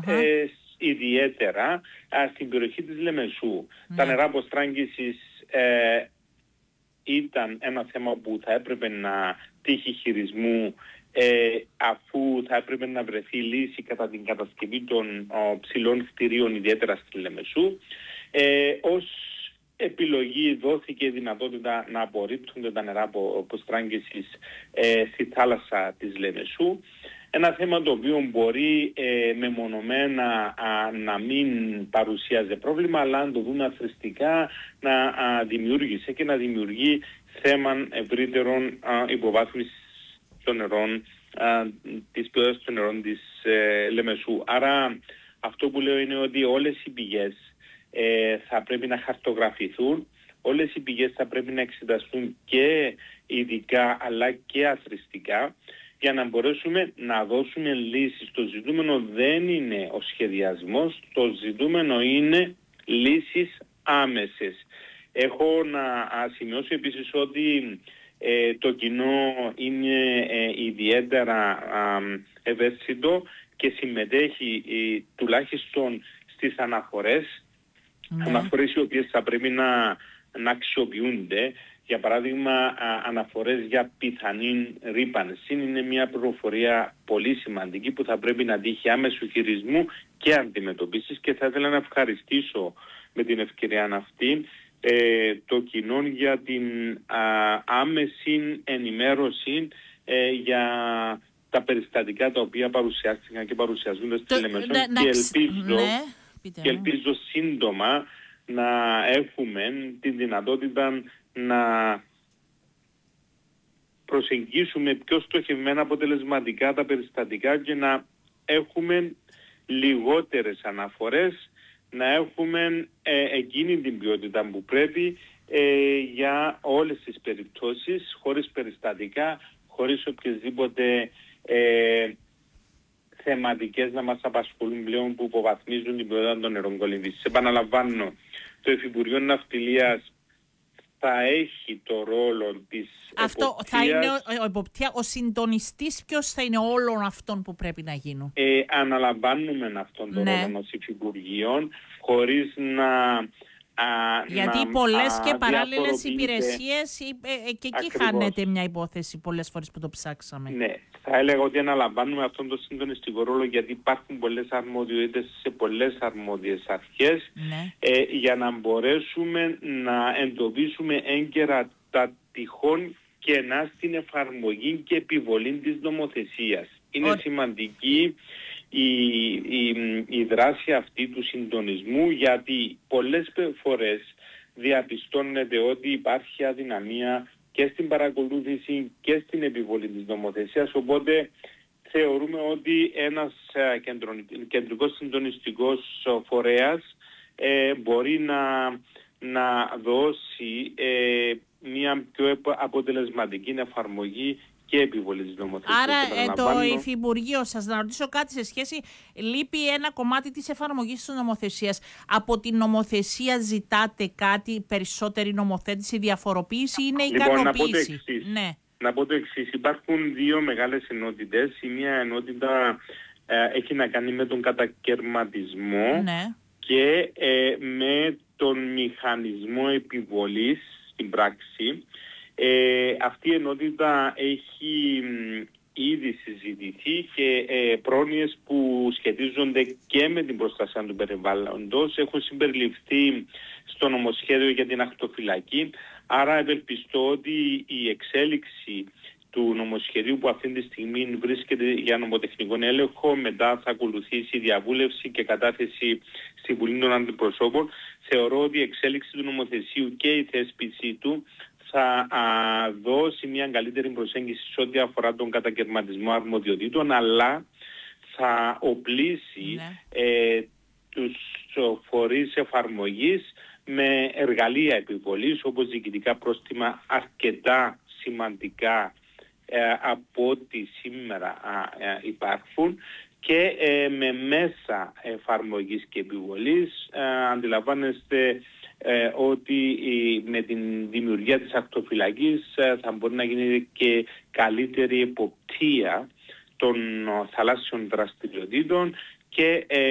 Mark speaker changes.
Speaker 1: ιδιαίτερα στην περιοχή της Λεμεσού. Τα νερά αποστράγγισης ήταν ένα θέμα που θα έπρεπε να τύχει χειρισμού, αφού θα έπρεπε να βρεθεί λύση κατά την κατασκευή των ψηλών κτηρίων, ιδιαίτερα στη Λεμεσού. Ως επιλογή δόθηκε η δυνατότητα να απορρίπτονται τα νερά αποστράγγισης στη θάλασσα της Λεμεσού. Ένα θέμα το οποίο μπορεί μεμονωμένα να μην παρουσίαζε πρόβλημα, αλλά αν το δούμε αθροιστικά να δημιούργησε και να δημιουργεί θέμα ευρύτερων υποβάθμισης των νερών, της ποιότητας των νερών της Λεμεσού. Άρα αυτό που λέω είναι ότι όλες οι πηγές θα πρέπει να χαρτογραφηθούν, όλες οι πηγές θα πρέπει να εξεταστούν και ειδικά αλλά και αθροιστικά, για να μπορέσουμε να δώσουμε λύσεις. Το ζητούμενο δεν είναι ο σχεδιασμός, το ζητούμενο είναι λύσεις άμεσες. Έχω να σημειώσω επίσης ότι το κοινό είναι ιδιαίτερα ευαίσθητο και συμμετέχει τουλάχιστον στις αναφορές, αναφορές οι οποίες θα πρέπει να αξιοποιούνται. Για παράδειγμα, αναφορές για πιθανή ρύπανση είναι μια πληροφορία πολύ σημαντική που θα πρέπει να τύχει άμεσου χειρισμού και αντιμετωπίσεις, και θα ήθελα να ευχαριστήσω με την ευκαιρία αυτή το κοινό για την άμεση ενημέρωση για τα περιστατικά τα οποία παρουσιάστηκαν και παρουσιαζούνται στη Λεμεσό, και ελπίζω σύντομα να έχουμε τη δυνατότητα να προσεγγίσουμε πιο στοχευμένα, αποτελεσματικά τα περιστατικά και να έχουμε λιγότερες αναφορές, να έχουμε εκείνη την ποιότητα που πρέπει για όλες τις περιπτώσεις, χωρίς περιστατικά, χωρίς οποιασδήποτε θεματικές να μας απασχολούν πλέον που υποβαθμίζουν την ποιότητα των νερών κολυμβήσης. Επαναλαμβάνω, το Υφυπουργείο Ναυτιλίας θα έχει το ρόλο της
Speaker 2: αυτό εποπτείας. Θα είναι ο συντονιστής, ποιος θα είναι όλων αυτών που πρέπει να γίνουν?
Speaker 1: Αναλαμβάνουμε αυτόν τον ρόλο ως Υφυπουργείο, χωρίς να...
Speaker 2: γιατί πολλές και παράλληλες υπηρεσίες και εκεί χάνεται μια υπόθεση πολλές φορές που το ψάξαμε.
Speaker 1: Ναι, θα έλεγα ότι αναλαμβάνουμε αυτόν τον συντονιστικό ρόλο, γιατί υπάρχουν πολλές αρμοδιότητες σε πολλές αρμόδιες αρχές, για να μπορέσουμε να εντοπίσουμε έγκαιρα τα τυχόν κενά στην εφαρμογή και επιβολή της νομοθεσίας. Είναι σημαντική η δράση αυτή του συντονισμού, γιατί πολλές φορές διαπιστώνεται ότι υπάρχει αδυναμία και στην παρακολούθηση και στην επιβολή της νομοθεσίας, οπότε θεωρούμε ότι ένας κεντρικός συντονιστικός φορέας μπορεί να δώσει μια πιο αποτελεσματική εφαρμογή και επιβολή της νομοθεσίας.
Speaker 2: Άρα το Υφυπουργείο σας, να ρωτήσω κάτι σε σχέση, λείπει ένα κομμάτι της εφαρμογής της νομοθεσίας. Από την νομοθεσία ζητάτε κάτι, περισσότερη νομοθέτηση, διαφοροποίηση, είναι ικανοποίηση?
Speaker 1: Να πω το εξής. Υπάρχουν δύο μεγάλες ενότητες. Η μία ενότητα έχει να κάνει με τον κατακερματισμό και με τον μηχανισμό επιβολής στην πράξη. Αυτή η ενότητα έχει ήδη συζητηθεί και πρόνοιες που σχετίζονται και με την προστασία του περιβάλλοντος έχουν συμπεριληφθεί στο νομοσχέδιο για την ακτοφυλακή. Άρα ευελπιστώ ότι η εξέλιξη του νομοσχεδίου, που αυτή τη στιγμή βρίσκεται για νομοτεχνικό έλεγχο, μετά θα ακολουθήσει διαβούλευση και κατάθεση στη Βουλή των Αντιπροσώπων, θεωρώ ότι η εξέλιξη του νομοθεσίου και η θέσπιση του θα δώσει μια καλύτερη προσέγγιση σε ό,τι αφορά τον κατακαιρματισμό αρμοδιοτήτων, αλλά θα οπλίσει τους φορείς εφαρμογής με εργαλεία επιβολής, όπως διοικητικά πρόστιμα αρκετά σημαντικά από ό,τι σήμερα υπάρχουν, και με μέσα εφαρμογής και επιβολής. Αντιλαμβάνεστε ότι με την δημιουργία της ακτοφυλακής θα μπορεί να γίνει και καλύτερη εποπτεία των θαλάσσιων δραστηριοτήτων και